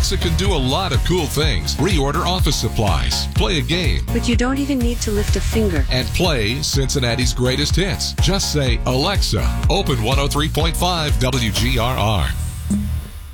Alexa can do a lot of cool things. Reorder office supplies, play a game, But you don't even need to lift a finger. and play Cincinnati's greatest hits. Just say, Alexa, open 103.5 WGRR.